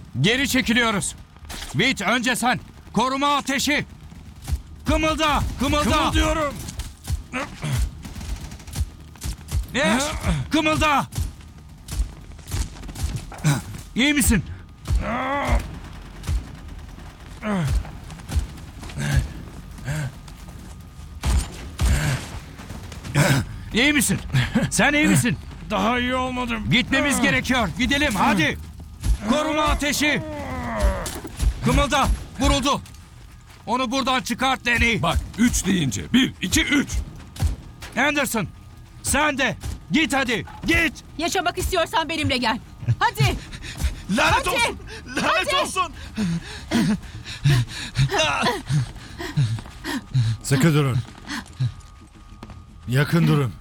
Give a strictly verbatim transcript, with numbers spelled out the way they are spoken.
Geri çekiliyoruz. Vit önce sen. Koruma ateşi. Kımılda, kımılda. Kımıldıyorum. Ash, kımılda. İyi misin? İyi misin? Sen iyi misin? Daha iyi olmadım. Gitmemiz gerekiyor. Gidelim hadi. Koruma ateşi. Kımılda. Vuruldu. Onu buradan çıkart Danny. Bak üç deyince. Bir, iki, üç. Anderson. Sen de. Git hadi. Git. Yaşamak istiyorsan benimle gel. Hadi. Lanet Hadi. olsun. Lanet Hadi. olsun. Sıkı durun. Yakın durun.